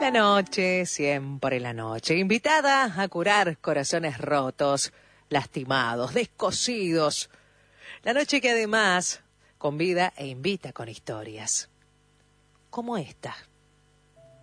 La noche, siempre la noche, invitada a curar corazones rotos, lastimados, descosidos. La noche que además convida e invita con historias, como esta.